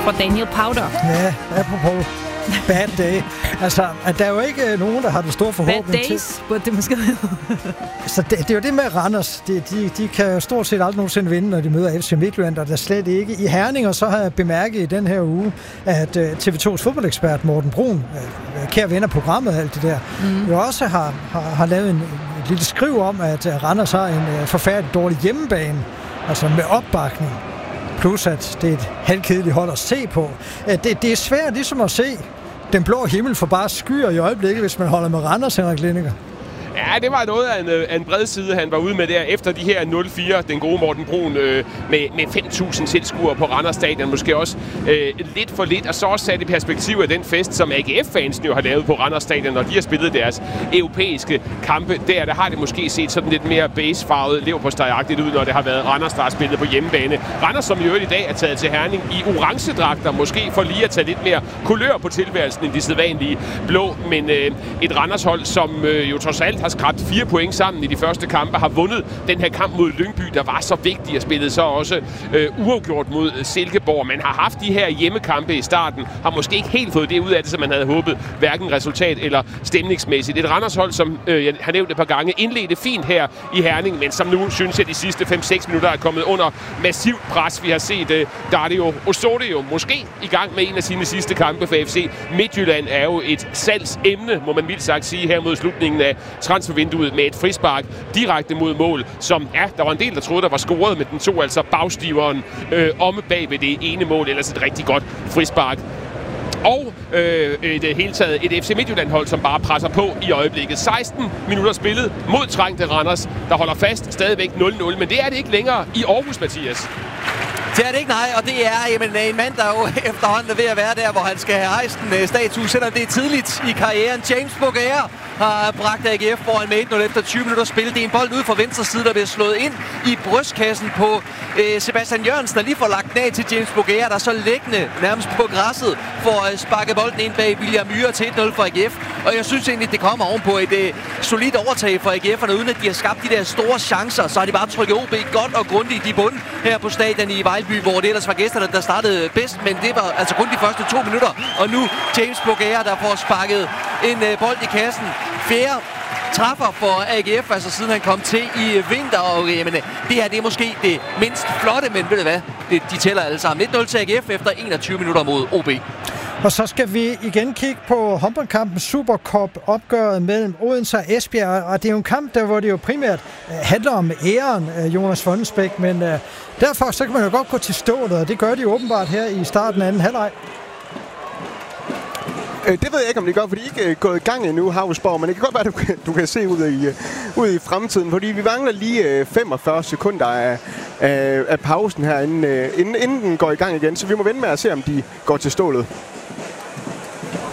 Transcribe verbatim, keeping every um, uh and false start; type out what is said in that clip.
fra Daniel Powder. Ja, apropos bad day. Altså, at der er jo ikke nogen, der har det store forhåbning til. Bad days, burde det måske Så det, det er jo det med Randers. De, de, de kan stort set aldrig nogensinde vinde, når de møder F C Midtjylland, og der slet ikke i Herning. Og så har jeg bemærket i den her uge, at uh, T V to's fodboldekspert Morten Brun, uh, kære ven af programmet og alt det der, mm. jo også har, har, har lavet en, et lille skriv om, at uh, Randers har en uh, forfærdelig dårlig hjemmebane, altså med opbakning. Plus at det er et halvkedeligt hold at se på. Uh, det, det er svært ligesom at se den blå himmel for bare skyer i øjeblikket, hvis man holder med Randers, Henrik Lindinger. Ja, det var noget af en, af en bred side, han var ude med der efter de her nul fire, den gode Morten Brun, øh, med, med fem tusind tilskuere på Randers Stadion, måske også øh, lidt for lidt, og så også sat i perspektiv af den fest, som A G F-fansen jo har lavet på Randers Stadion, når de har spillet deres europæiske kampe. Der, der har det måske set sådan lidt mere basefarvet, leverpostejagtigt ud, når det har været Randers, der har spillet på hjemmebane. Randers, som i øvrigt i dag er taget til Herning i orange dragter, måske for lige at tage lidt mere kulør på tilværelsen end de sædvanlige blå, men øh, et Randers-hold, som øh, jo trods alt har skrabt fire point sammen i de første kampe, har vundet den her kamp mod Lyngby, der var så vigtig at spille, så også øh, uafgjort mod Silkeborg. Man har haft de her hjemmekampe i starten, har måske ikke helt fået det ud af det, som man havde håbet, hverken resultat eller stemningsmæssigt. Et Randershold, som øh, jeg har nævnt et par gange, indledte fint her i Herning, men som nu synes jeg de sidste fem seks minutter er kommet under massivt pres. Vi har set øh, Dario Osorio måske i gang med en af sine sidste kampe for F C Midtjylland, er jo et salgsemne, må man vildt sagt sige, her mod slutningen af transfervinduet med et frispark direkte mod mål, som, ja, der var en del, der troede, der var scoret, men den tog altså bagstiveren øh, omme bag ved det ene mål, ellers et rigtig godt frispark. Og øh, et hele taget et F C Midtjylland-hold, som bare presser på i øjeblikket. seksten minutter spillet mod trængte Randers, der holder fast stadigvæk nul nul, men det er det ikke længere i Aarhus, Mathias. Det er det ikke, nej, og det er jamen, en mand, der jo efterhånden er ved at være der, hvor han skal have hejst en statue, selvom det er tidligt i karrieren. James Bogaer har bragt A G F foran med et nul efter tyve minutter spil. Det er en bold ude fra venstre side, der bliver slået ind i brystkassen på øh, Sebastian Jørgensen, der lige får lagt den af til James Bogaer, der så liggende nærmest på græsset for at sparke bolden ind bag William Myhre til et nul for A G F. Og jeg synes egentlig, det kommer ovenpå et øh, solidt overtag for A G F'erne, uden at de har skabt de der store chancer. Så har de bare trykket O B godt og grundigt i bunden her på stadion i Vejlby, hvor det ellers var gæsterne, der startede bedst, men det var altså kun de første to minutter. Og nu James Bogaer, der får sparket en øh, bold i kassen. Fjerde træffer for A G F, altså siden han kom til i vinter, og jamen, det her det er måske det mindst flotte, men ved du hvad, det, de tæller alle sammen. et nul til A G F efter enogtyve minutter mod O B. Og så skal vi igen kigge på håndboldkampen Supercup-opgøret mellem Odense og Esbjerg, og det er jo en kamp, der hvor det jo primært uh, handler om æren, uh, Jonas Vondensbæk, men uh, derfor så kan man jo godt gå til stålet, og det gør de åbenbart her i starten af anden halvleg. Det ved jeg ikke, om det gør, fordi de ikke er gået i gang endnu, Havsborg, men det kan godt være, at du kan, du kan se ud i, ud i fremtiden, fordi vi mangler lige femogfyrre sekunder af, af, af pausen her, inden, inden, inden den går i gang igen, så vi må vente med at se, om de går til stålet.